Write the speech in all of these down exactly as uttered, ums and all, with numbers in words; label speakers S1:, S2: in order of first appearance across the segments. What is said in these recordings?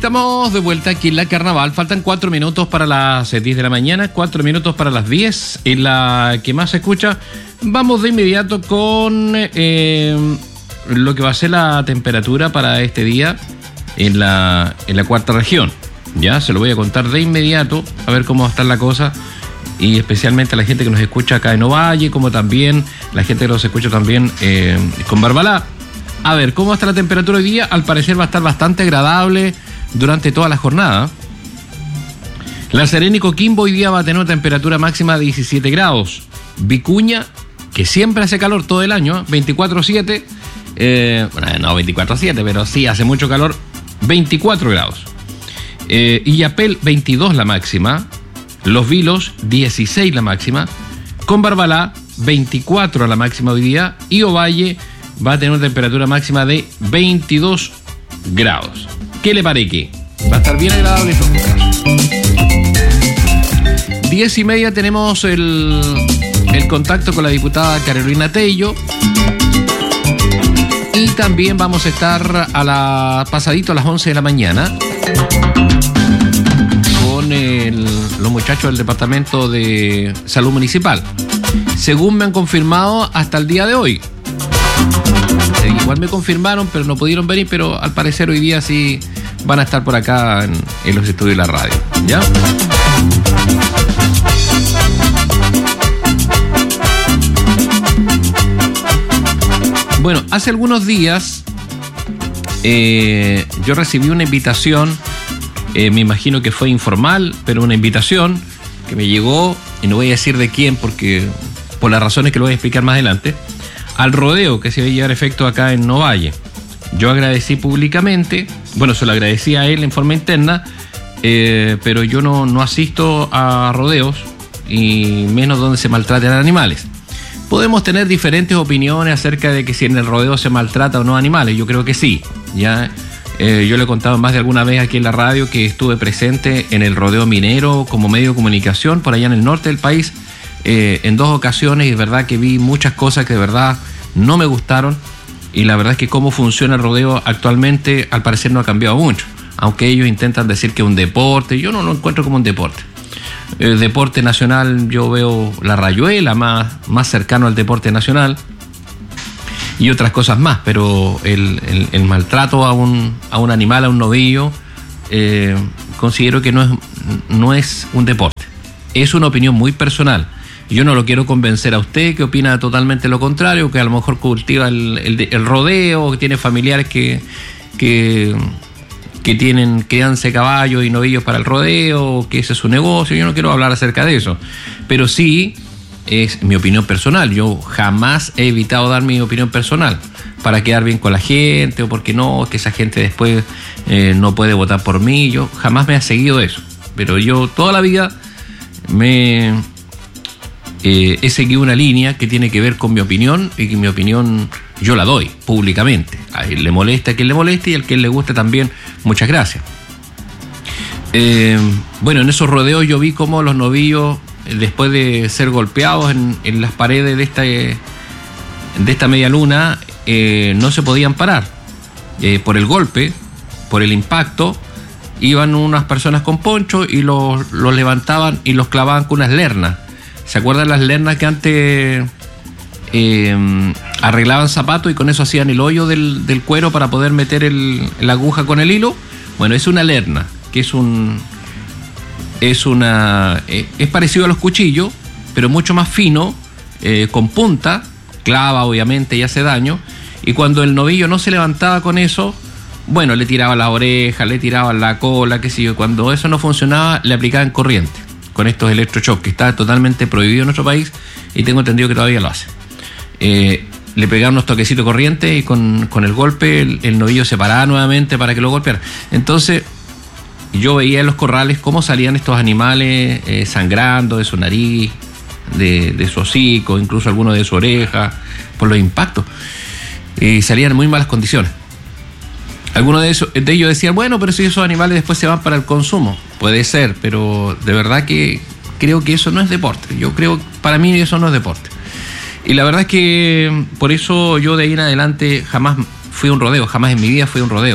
S1: Estamos de vuelta aquí en la Carnaval. Faltan cuatro minutos para las diez de la mañana, cuatro minutos para las diez. En la que más se escucha, vamos de inmediato con eh, lo que va a ser la temperatura para este día en la, en la cuarta región. Ya se lo voy a contar de inmediato, a ver cómo va a estar la cosa. Y especialmente a la gente que nos escucha acá en Ovalle, como también la gente que nos escucha también eh, con Barbalá. A ver, ¿cómo está la temperatura hoy día? Al parecer va a estar bastante agradable durante toda la jornada. La Serena y Coquimbo hoy día va a tener una temperatura máxima de diecisiete grados. Vicuña, que siempre hace calor todo el año, veinticuatro siete. Eh, bueno, no veinticuatro siete, pero sí hace mucho calor, veinticuatro grados. Eh, Illapel, veintidós la máxima. Los Vilos, dieciséis la máxima. Con Barbalá, veinticuatro la máxima hoy día. Y Ovalle va a tener una temperatura máxima de veintidós grados. ¿Qué le parece? Va a estar bien agradable eso. Diez y media tenemos el, el contacto con la diputada Carolina Tello. Y también vamos a estar a la pasadito a las once de la mañana con el, los muchachos del Departamento de Salud Municipal. Según me han confirmado hasta el día de hoy. Igual me confirmaron, pero no pudieron venir, pero al parecer hoy día sí van a estar por acá en, en los estudios de la radio. ¿Ya? Bueno, hace algunos días eh, yo recibí una invitación, eh, me imagino que fue informal, pero una invitación que me llegó, y no voy a decir de quién, porque por las razones que lo voy a explicar más adelante, al rodeo que se va a llevar efecto acá en Ovalle. Yo agradecí públicamente, bueno, se lo agradecí a él en forma interna, eh, pero yo no, no asisto a rodeos, y menos donde se maltraten animales. Podemos tener diferentes opiniones acerca de que si en el rodeo se maltrata o no animales. Yo creo que sí. Ya eh, yo le he contado más de alguna vez aquí en la radio que estuve presente en el rodeo minero como medio de comunicación por allá en el norte del país eh, en dos ocasiones, y es verdad que vi muchas cosas que de verdad no me gustaron, y la verdad es que cómo funciona el rodeo actualmente al parecer no ha cambiado mucho, aunque ellos intentan decir que es un deporte. Yo no lo encuentro como un deporte. El deporte nacional, yo veo la rayuela más, más cercano al deporte nacional y otras cosas más, pero el, el, el maltrato a un, a un animal, a un novillo, eh, considero que no es, no es un deporte. Es una opinión muy personal. Yo no lo quiero convencer a usted que opina totalmente lo contrario, que a lo mejor cultiva el, el, el rodeo, que tiene familiares que... que que tienen crianza de caballos y novillos para el rodeo, que ese es su negocio. Yo no quiero hablar acerca de eso, pero sí es mi opinión personal. Yo jamás he evitado dar mi opinión personal para quedar bien con la gente, o porque no, que esa gente después eh, no puede votar por mí. Yo jamás me he seguido eso, pero yo toda la vida me eh, he seguido una línea que tiene que ver con mi opinión, y que mi opinión yo la doy públicamente. A él le molesta a quien le moleste, y al que le guste también, muchas gracias. Eh, bueno, en esos rodeos yo vi cómo los novillos, después de ser golpeados en, en las paredes de esta, de esta media luna, eh, no se podían parar. Eh, por el golpe, por el impacto, iban unas personas con poncho y los, los levantaban y los clavaban con unas lernas. ¿Se acuerdan las lernas que antes... Eh, arreglaban zapatos y con eso hacían el hoyo del, del cuero para poder meter el, la aguja con el hilo? Bueno, es una lerna, que es un es una eh, es parecido a los cuchillos, pero mucho más fino, eh, con punta, clava obviamente y hace daño, y cuando el novillo no se levantaba con eso, bueno, le tiraban la oreja, le tiraban la cola, qué sé yo. Cuando eso no funcionaba, le aplicaban corriente con estos electroshocks, que está totalmente prohibido en nuestro país, y tengo entendido que todavía lo hace. Eh, le pegaron unos toquecitos corriente, y con, con el golpe el, el novillo se paraba nuevamente para que lo golpeara. Entonces yo veía en los corrales cómo salían estos animales eh, sangrando de su nariz, de, de su hocico, incluso algunos de su oreja, por los impactos, y salían en muy malas condiciones. Algunos de, esos, de ellos decían, bueno, pero si esos animales después se van para el consumo. Puede ser, pero de verdad que creo que eso no es deporte. Yo creo, para mí eso no es deporte. Y la verdad es que por eso yo de ahí en adelante jamás fui a un rodeo, jamás en mi vida fui a un rodeo.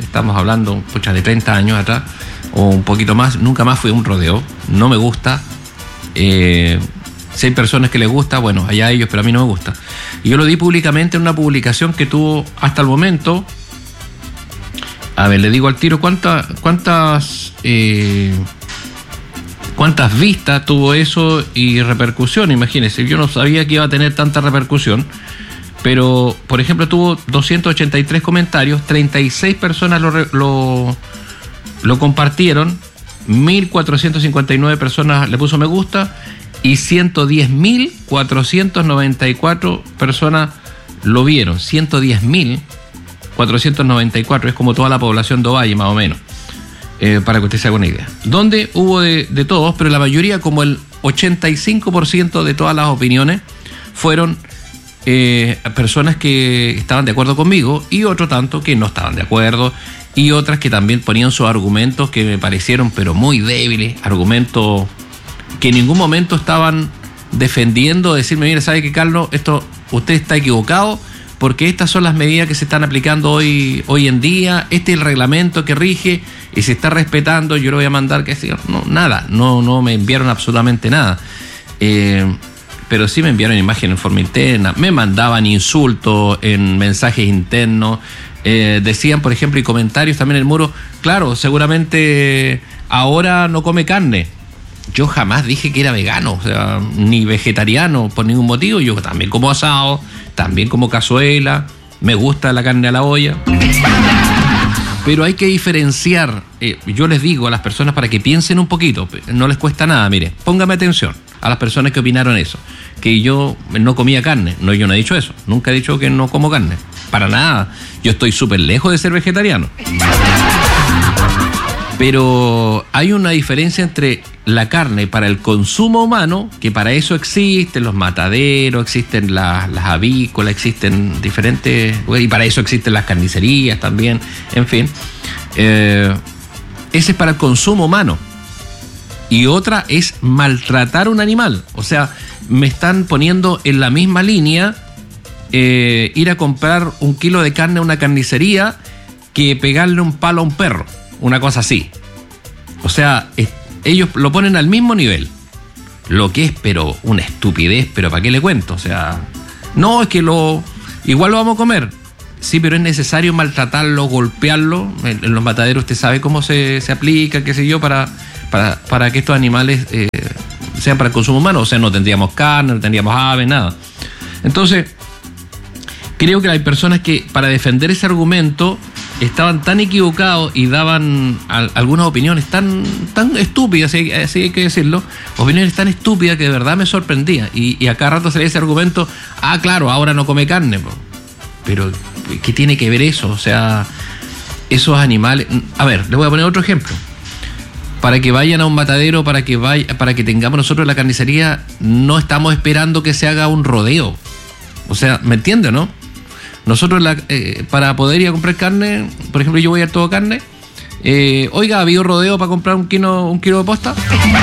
S1: estamos hablando pucha, de treinta años atrás, o un poquito más, nunca más fui a un rodeo, no me gusta. Eh, si hay personas que les gusta, bueno, allá ellos, pero a mí no me gusta. Y yo lo di públicamente en una publicación que tuvo hasta el momento, a ver, le digo al tiro cuántas cuántas eh, cuántas vistas tuvo eso y repercusión. Imagínense, yo no sabía que iba a tener tanta repercusión, pero por ejemplo tuvo doscientos ochenta y tres comentarios, treinta y seis personas lo, lo, lo compartieron, mil cuatrocientos cincuenta y nueve personas le puso me gusta y ciento diez mil cuatrocientos noventa y cuatro personas lo vieron. ciento diez mil cuatrocientos noventa y cuatro, es como toda la población de Ovalle más o menos, eh, para que usted se haga una idea. Donde hubo de, de todos, pero la mayoría, como el ochenta y cinco por ciento de todas las opiniones, fueron eh, personas que estaban de acuerdo conmigo y otro tanto que no estaban de acuerdo, y otras que también ponían sus argumentos que me parecieron pero muy débiles, argumentos que en ningún momento estaban defendiendo, decirme, mire, ¿sabe qué, Carlos? Esto, usted está equivocado, porque estas son las medidas que se están aplicando hoy, hoy en día, este es el reglamento que rige y se está respetando, yo lo voy a mandar, que no, nada, no, no me enviaron absolutamente nada. Eh, pero sí me enviaron imágenes en forma interna, me mandaban insultos en mensajes internos, eh, decían, por ejemplo, y comentarios también en el muro, claro, seguramente ahora no come carne. Yo jamás dije que era vegano, o sea, ni vegetariano por ningún motivo. Yo también como asado, también como cazuela, me gusta la carne a la olla. Pero hay que diferenciar, eh, yo les digo a las personas para que piensen un poquito, no les cuesta nada, mire, póngame atención a las personas que opinaron eso, que yo no comía carne. No, yo no he dicho eso, nunca he dicho que no como carne, para nada. Yo estoy súper lejos de ser vegetariano. Pero hay una diferencia entre la carne para el consumo humano, que para eso existen los mataderos, existen las, las avícolas, existen diferentes, y para eso existen las carnicerías también, en fin. Eh, ese es para el consumo humano. Y otra es maltratar a un animal. O sea, me están poniendo en la misma línea eh, ir a comprar un kilo de carne a una carnicería que pegarle un palo a un perro. Una cosa así. O sea, es, ellos lo ponen al mismo nivel. Lo que es, pero una estupidez, pero ¿para qué le cuento? O sea, no, es que lo igual lo vamos a comer. Sí, pero es necesario maltratarlo, golpearlo. En, en los mataderos usted sabe cómo se, se aplica, qué sé yo, para, para, para que estos animales eh, sean para el consumo humano. O sea, no tendríamos carne, no tendríamos aves, nada. Entonces, creo que hay personas que para defender ese argumento estaban tan equivocados y daban a, algunas opiniones tan, tan estúpidas, así, así hay que decirlo, opiniones tan estúpidas que de verdad me sorprendía. Y, y a cada rato salía ese argumento, ah, claro, ahora no come carne. Pero, ¿qué tiene que ver eso? O sea, esos animales... A ver, les voy a poner otro ejemplo. Para que vayan a un matadero, para que, vaya, para que tengamos nosotros la carnicería, no estamos esperando que se haga un rodeo. O sea, ¿me entiende, no? Nosotros la, eh, para poder ir a comprar carne, por ejemplo, yo voy a todo carne, eh, oiga, ¿ha habido rodeo para comprar un kilo, un kilo de posta?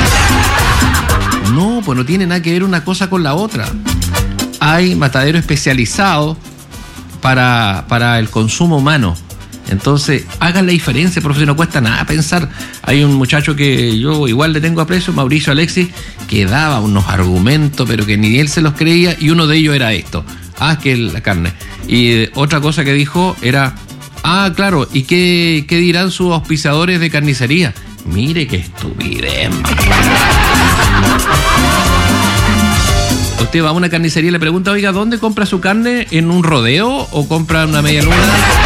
S1: No, pues no tiene nada que ver una cosa con la otra. Hay mataderos especializados para, para el consumo humano. Entonces, hagan la diferencia, porque no cuesta nada pensar. Hay un muchacho que yo igual le tengo aprecio, Mauricio Alexis, que daba unos argumentos, pero que ni él se los creía, y uno de ellos era esto. Ah, que la carne. Y otra cosa que dijo era, ah, claro, ¿y qué, qué dirán sus auspiciadores de carnicería? Mire qué estupidez, man. Usted va a una carnicería y le pregunta, oiga, ¿dónde compra su carne? ¿En un rodeo o compra una media luna?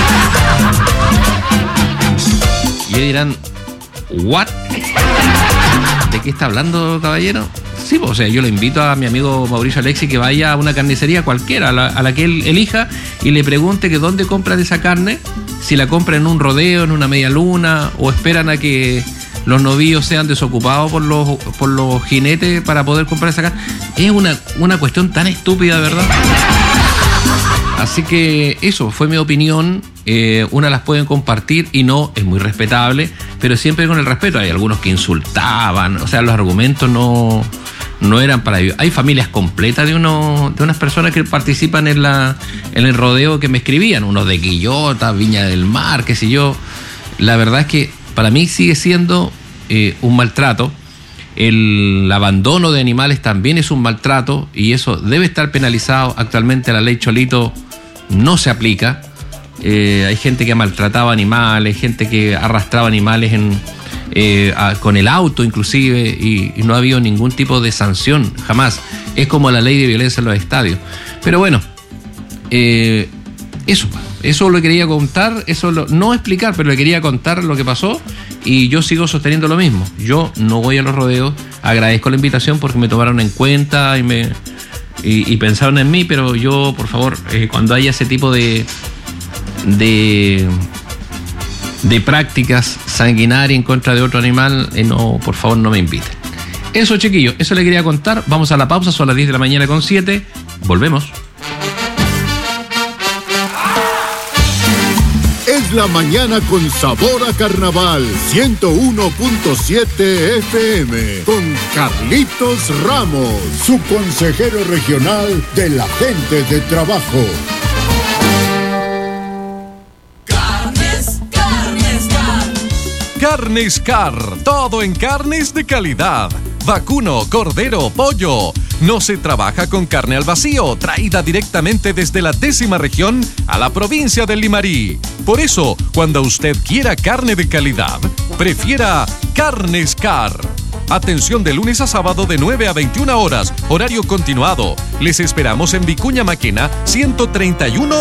S1: Y ellos dirán, ¿what? ¿De qué está hablando, caballero? Sí, o sea, yo le invito a mi amigo Mauricio Alexis que vaya a una carnicería cualquiera, a la, a la que él elija, y le pregunte que dónde compran esa carne, si la compra en un rodeo, en una media luna, o esperan a que los novillos sean desocupados por los, por los jinetes para poder comprar esa carne. Es una, una cuestión tan estúpida, ¿verdad? Así que eso fue mi opinión. Eh, una las pueden compartir y no, es muy respetable, pero siempre con el respeto. Hay algunos que insultaban, o sea, los argumentos no, no eran para ellos. Hay familias completas de, uno, de unas personas que participan en, la, en el rodeo que me escribían, unos de Quillota, Viña del Mar, qué sé yo. la verdad es que para mí sigue siendo eh, un maltrato. El abandono de animales también es un maltrato y eso debe estar penalizado. Actualmente la ley Cholito no se aplica. Eh, hay gente que ha maltratado animales, gente que ha arrastrado animales en, eh, a, con el auto inclusive, y, y no ha habido ningún tipo de sanción, jamás. Es como la ley de violencia en los estadios. Pero bueno, eh, eso, eso lo quería contar, eso lo, no explicar, pero le quería contar lo que pasó. Y yo sigo sosteniendo lo mismo. Yo no voy a los rodeos. Agradezco la invitación porque me tomaron en cuenta y me y, y pensaron en mí, pero yo, por favor, eh, cuando haya ese tipo de de de prácticas sanguinarias en contra de otro animal, eh, no, por favor, no me inviten. Eso, chiquillos, eso le quería contar. Vamos a la pausa, son las diez de la mañana con siete. Volvemos.
S2: Es la mañana con sabor a carnaval. ciento uno punto siete F M con Carlitos Ramos, su consejero regional de la gente de trabajo.
S3: Carnes, carnes, car.
S4: Carnes Car, todo en carnes de calidad. Vacuno, cordero, pollo. No se trabaja con carne al vacío, traída directamente desde la décima región a la provincia del Limarí. Por eso, cuando usted quiera carne de calidad, prefiera Carnes Car. Atención de lunes a sábado de nueve a veintiuna horas, horario continuado. Les esperamos en Vicuña Maquena ciento treinta y uno